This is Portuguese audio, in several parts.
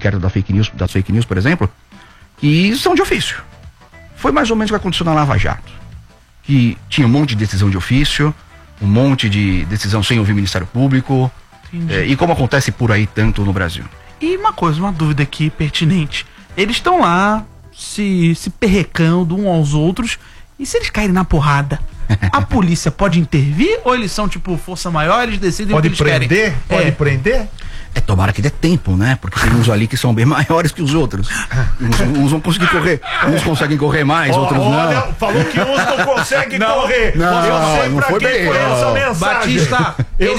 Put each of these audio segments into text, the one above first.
inquérito das fake news, por exemplo, que são de ofício. Foi mais ou menos o que aconteceu na Lava Jato. Que tinha um monte de decisão de ofício, um monte de decisão sem ouvir o Ministério Público, e como acontece por aí tanto no Brasil. E uma dúvida aqui pertinente. Eles estão lá se perrecando uns aos outros, e se eles caírem na porrada, a polícia pode intervir? Ou eles são tipo força maior, eles decidem o que eles querem? Pode prender? Tomara que dê tempo, né? Porque tem uns ali que são bem maiores que os outros. Uns vão conseguir correr, uns conseguem correr mais, outros não. Falou que uns não conseguem correr. Não foi bem. Foi essa mensagem. Batista, ele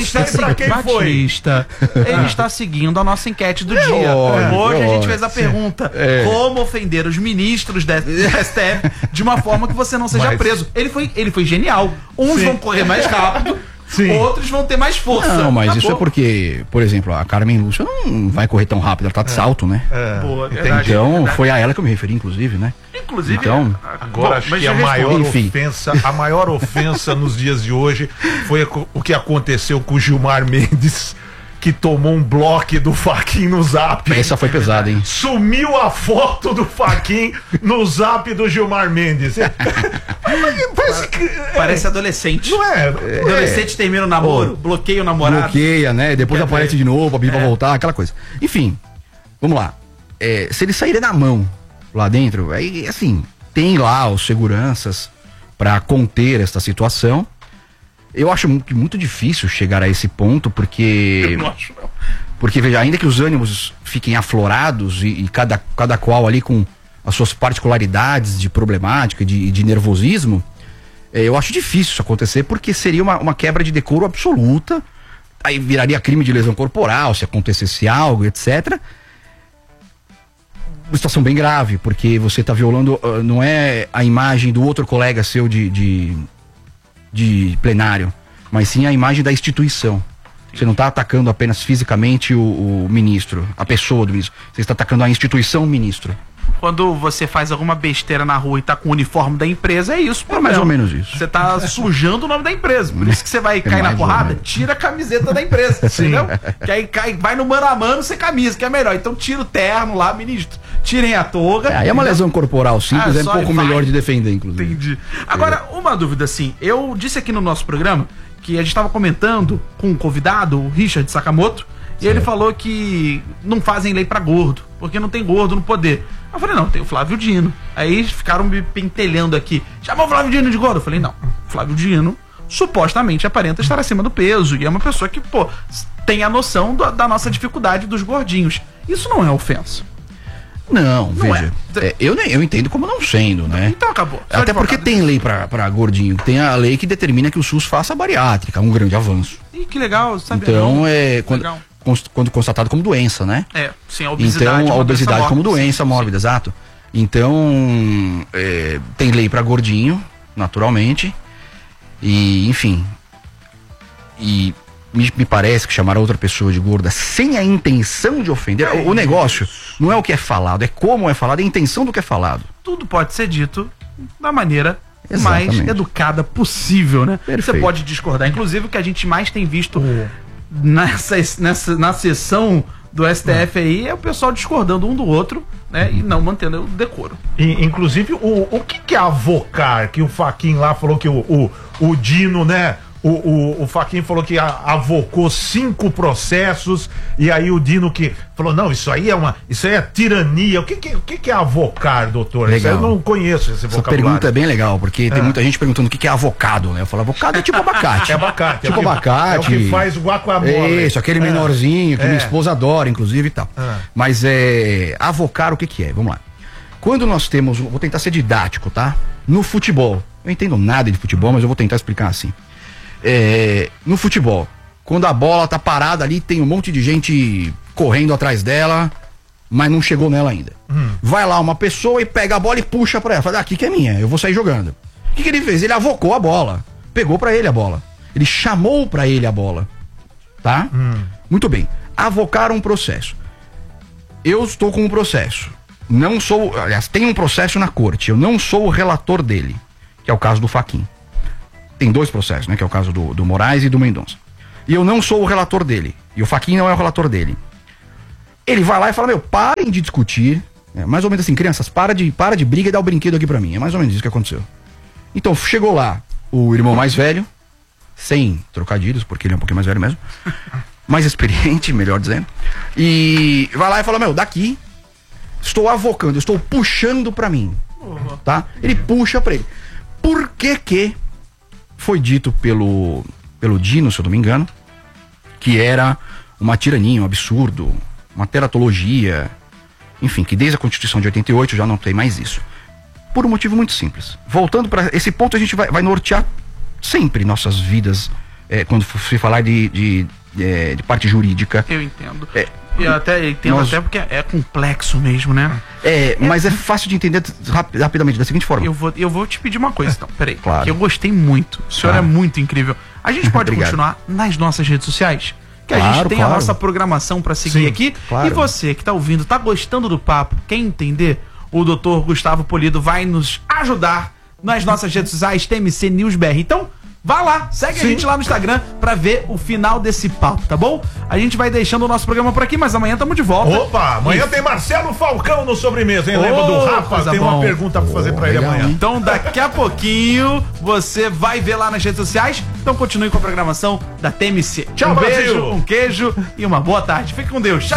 está seguindo a nossa enquete do dia. Hoje a gente fez a pergunta: como ofender os ministros da STF de uma forma que você não seja preso? Ele foi genial. Uns vão correr mais rápido. Outros vão ter mais força. Não, mas isso é porque, por exemplo, a Carmen Lúcia não vai correr tão rápido, ela tá de salto, né? Boa, então, foi a ela que eu me referi, inclusive, né? Então, agora acho que a maior ofensa nos dias de hoje foi o que aconteceu com o Gilmar Mendes, que tomou um bloco do Fachin no Zap. Essa foi pesada, hein? Sumiu a foto do Fachin no Zap do Gilmar Mendes. Parece adolescente. Não é? Adolescente termina o namoro, bloqueia o namorado. Bloqueia, né? Depois aparece de novo, pra pedir pra voltar, aquela coisa. Enfim, vamos lá. Se eles saírem na mão lá dentro, aí assim, tem lá os seguranças pra conter essa situação. Eu acho muito difícil chegar a esse ponto, porque... Eu não acho, não. Porque, veja, ainda que os ânimos fiquem aflorados e cada qual ali com as suas particularidades de problemática e de nervosismo, eu acho difícil isso acontecer, porque seria uma quebra de decoro absoluta, aí viraria crime de lesão corporal, se acontecesse algo, etc. Uma situação bem grave, porque você está violando, não é a imagem do outro colega seu de plenário, mas sim a imagem da instituição. Você não está atacando apenas fisicamente o ministro, a pessoa do ministro. Você está atacando a instituição ministro. Quando você faz alguma besteira na rua e tá com o uniforme da empresa, é isso. É mais ou menos isso. Você tá sujando o nome da empresa. Por isso que você vai cair na porrada, tira a camiseta da empresa, entendeu? Que aí vai no mano a mano sem camisa, que é melhor. Então tira o terno lá, ministro. Tirem a touga. Aí é uma lesão corporal simples, é um pouco melhor de defender, inclusive. Entendi. Agora, uma dúvida assim, eu disse aqui no nosso programa que a gente estava comentando com um convidado, o Richard Sakamoto, e ele falou que não fazem lei pra gordo, porque não tem gordo no poder. Eu falei, não, tem o Flávio Dino. Aí ficaram me pentelhando aqui. Chamou o Flávio Dino de gordo? Eu falei, não, Flávio Dino supostamente aparenta estar acima do peso, e é uma pessoa que, tem a noção da nossa dificuldade dos gordinhos. Isso não é ofensa. Não, veja, eu entendo como não sendo, né? Então acabou. Até porque tem lei pra gordinho. Tem a lei que determina que o SUS faça a bariátrica, um grande avanço. Ih, que legal, sabe? Então, quando constatado como doença, né? Sim, a obesidade. Então, a obesidade como doença mórbida, exato. Então, tem lei pra gordinho, naturalmente. E, enfim. E me parece que chamar a outra pessoa de gorda sem a intenção de ofender. O negócio não é o que é falado, é como é falado, é a intenção do que é falado. Tudo pode ser dito da maneira mais educada possível, né? Perfeito. Você pode discordar. Inclusive, o que a gente mais tem visto na sessão do STF aí é o pessoal discordando um do outro, né? E não mantendo o decoro. Inclusive, o que é avocar? Que o Fachin lá falou que o Dino, né? O Fachin falou que avocou 5 processos, e aí o Dino que falou, não, isso aí é tirania. O que é avocar, doutor? Legal. Eu não conheço esse vocabulário. Essa pergunta é bem legal, porque tem muita gente perguntando o que é avocado, né? Eu falo, avocado é tipo abacate. É abacate. Tipo abacate. É o que faz o guacamole. Isso, aquele menorzinho que minha esposa adora, inclusive, e tal. Mas avocar o que é? Vamos lá. Quando nós temos, vou tentar ser didático, tá? No futebol, eu entendo nada de futebol, mas eu vou tentar explicar assim. No futebol, quando a bola tá parada ali, tem um monte de gente correndo atrás dela, mas não chegou nela ainda. Vai lá uma pessoa e pega a bola e puxa pra ela, fala, aqui que é minha, eu vou sair jogando. O que ele fez? Ele avocou a bola, pegou pra ele a bola, ele chamou pra ele a bola, tá? Muito bem, avocar um processo. Eu estou com um processo, não sou, aliás, tem um processo na corte, eu não sou o relator dele, que é o caso do Fachin. Tem 2 processos, né? Que é o caso do Moraes e do Mendonça. E eu não sou o relator dele. E o Fachin não é o relator dele. Ele vai lá e fala, parem de discutir. É mais ou menos assim, crianças, para de briga e dá o brinquedo aqui pra mim. É mais ou menos isso que aconteceu. Então, chegou lá o irmão mais velho, sem trocadilhos, porque ele é um pouquinho mais velho mesmo, mais experiente, melhor dizendo, e vai lá e fala, daqui, estou avocando, estou puxando pra mim, tá? Ele puxa pra ele. Por que foi dito pelo Dino, se eu não me engano, que era uma tirania, um absurdo, uma teratologia, enfim, que desde a Constituição de 88 já não tem mais isso. Por um motivo muito simples. Voltando para esse ponto, a gente vai nortear sempre nossas vidas quando se falar de parte jurídica. Eu entendo. Eu até entendo, até porque é complexo mesmo, né? Mas é fácil de entender rapidamente, da seguinte forma. Eu vou te pedir uma coisa, então. Peraí. Claro. Que eu gostei muito. O senhor é muito incrível. A gente pode Obrigado. continuar nas nossas redes sociais? Que a Claro, gente tem a nossa programação para seguir Sim, aqui. claro. E você que tá ouvindo, tá gostando do papo, quer entender? O doutor Gustavo Polido vai nos ajudar nas nossas redes sociais, TMC News BR. Então, vá lá, segue a gente lá no Instagram pra ver o final desse papo, tá bom? A gente vai deixando o nosso programa por aqui, mas amanhã tamo de volta. Opa, amanhã tem Marcelo Falcão no Sobremesa, hein? Lembra do Rafa? Tem uma pergunta pra fazer pra ele amanhã. Então, daqui a pouquinho, você vai ver lá nas redes sociais. Então, continue com a programação da TMC. Tchau, um beijo, Brasil. um queijo e uma boa tarde. Fique com Deus. Tchau.